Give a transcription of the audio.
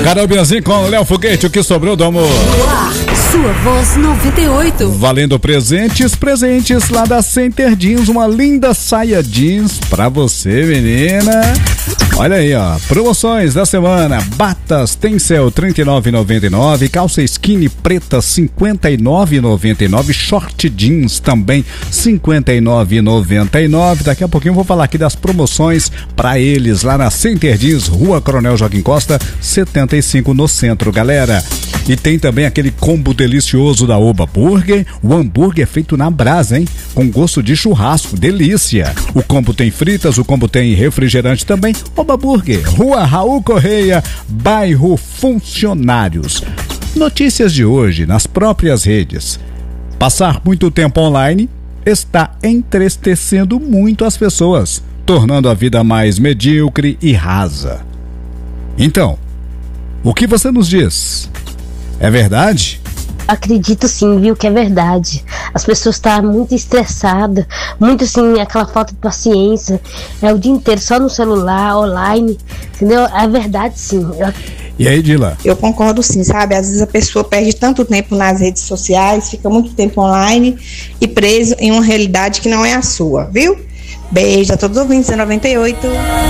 Carol Bianzin com Léo Foguete, o que sobrou do amor. Sua voz 98. Valendo presentes lá da Center Jeans, uma linda saia jeans pra você, menina. Olha aí, ó, promoções da semana: batas Tencel R$39,99, calça skinny preta R$59,99, short jeans também R$59,99. Daqui a pouquinho eu vou falar aqui das promoções pra eles lá na Center Jeans, Rua Coronel Joaquim Costa 75, no centro, galera. E tem também aquele combo delicioso da Oba Burger. O hambúrguer é feito na brasa, hein? Com gosto de churrasco, delícia. O combo tem fritas, o combo tem refrigerante também. Oba Burger, Rua Raul Correia, bairro Funcionários. Notícias de hoje nas próprias redes. Passar muito tempo online está entristecendo muito as pessoas, tornando a vida mais medíocre e rasa. Então, o que você nos diz? É verdade? Acredito sim, viu, que é verdade. As pessoas estão muito estressadas, muito assim, aquela falta de paciência. É o dia inteiro só no celular, online, entendeu? É verdade sim. E aí, Dila? Eu concordo sim, sabe? Às vezes a pessoa perde tanto tempo nas redes sociais, fica muito tempo online e preso em uma realidade que não é a sua, viu? Beijo a todos os ouvintes da 98.